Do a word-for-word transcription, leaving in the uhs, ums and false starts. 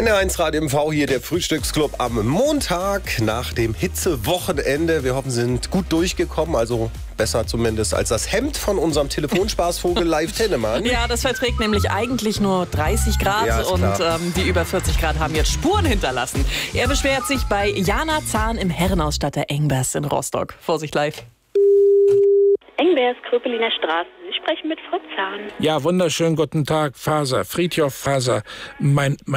N R eins Radio M V, hier der Frühstücksclub am Montag nach dem Hitzewochenende. Wir hoffen, Sie sind gut durchgekommen, also besser zumindest als das Hemd von unserem Telefonspaßvogel Live Tennemann. Ja, das verträgt nämlich eigentlich nur dreißig Grad Ja, und ähm, die über vierzig Grad haben jetzt Spuren hinterlassen. Er beschwert sich bei Jana Zahn im Herrenausstatter Engbers in Rostock. Vorsicht live. Engbers, Kröpeliner Straße. Sie sprechen mit Frau Zahn. Ja, wunderschönen guten Tag, Faser, Friedhof Faser. Mein, mein